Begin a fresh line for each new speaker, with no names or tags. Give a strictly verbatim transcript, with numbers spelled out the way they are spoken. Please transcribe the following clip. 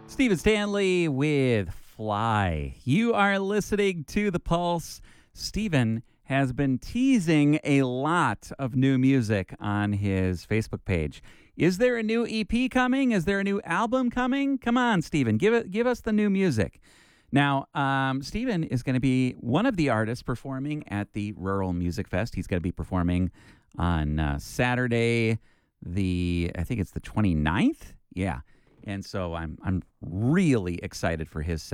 Stephen Stanley with Fly. You are listening to The Pulse. Stephen has been teasing a lot of new music on his Facebook page. Is there a new E P coming? Is there a new album coming? Come on, Stephen, give it, give us the new music. Now, um, Stephen is going to be one of the artists performing at the Rural Music Fest. He's going to be performing on uh, Saturday, the I think it's the twenty-ninth. Yeah. And so I'm I'm really excited for his